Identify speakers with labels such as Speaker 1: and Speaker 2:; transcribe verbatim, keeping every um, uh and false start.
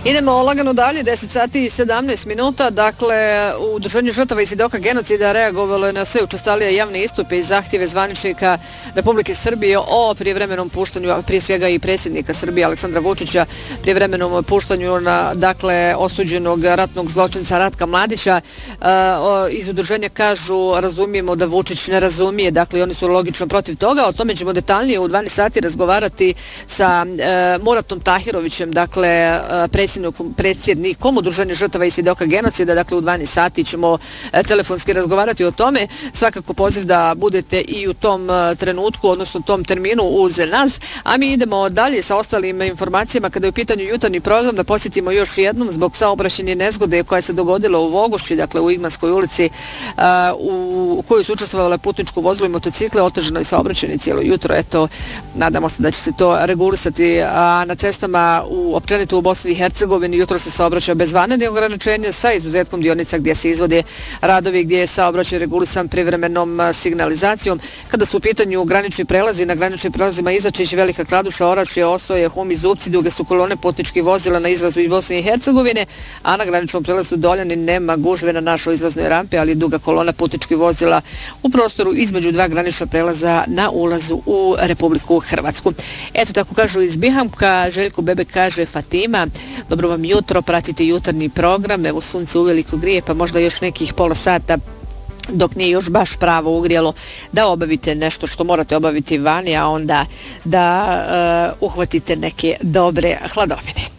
Speaker 1: Idemo lagano dalje, deset sati i sedamnaest minuta. Dakle, Udruženje žrtava i svjedoka genocida reagovalo je na sve učestalije javne istupe i zahtjeve zvaničnika Republike Srbije o prijevremenom puštanju, prije svega i predsjednika Srbije Aleksandra Vučića, prijevremenom puštanju na, dakle, osuđenog ratnog zločinca Ratka Mladića. Iz udruženja kažu, razumijemo da Vučić ne razumije, dakle, oni su logično protiv toga. O tome ćemo detaljnije u dvanaest sati razgovarati sa Muratom Tahirovićem, dakle, predsjednikom Udruženja žrtava i svjedoka genocida. Dakle, u dvanaest sati ćemo telefonski razgovarati o tome. Svakako poziv da budete i u tom trenutku, odnosno u tom terminu uz nas. A mi idemo dalje sa ostalim informacijama. Kada je u pitanju jutarnji program, da posjetimo još jednom zbog saobraćajne nezgode koja se dogodila u Vogošći, dakle u Igmanskoj ulici, u kojoj su učestvovale putničko vozilo i motocikle, otežano je saobraćajne cijelo jutro. Eto, nadamo se da će se to regulisati. A na cestama u općenito u Bosni i Hercegovini jutro se saobraća bez vanrednih ograničenja sa izuzetkom dionica gdje se izvode radovi, gdje je saobraćaj regulisan privremenom signalizacijom. Kada su u pitanju granični prelazi, na graničnim prelazima Izačić, Velika Kladuša, Orašje, Osoje, Humi, Zupci, duge su kolone putničkih vozila na izlazu iz Bosne i Hercegovine, a na graničnom prelazu Doljani nema gužve na našoj izlaznoj rampi, ali je duga kolona putničkih vozila u prostoru između dva granična prelaza na ulazu u Republiku Hrvatsku. Eto, tako kažu iz Bihamka. Željko Bebek kaže: Fatima, dobro vam jutro, pratite jutarnji program, evo sunce uveliko grije, pa možda još nekih pola sata dok nije još baš pravo ugrijalo, da obavite nešto što morate obaviti vani, a onda da uh, uhvatite neke dobre hladovine.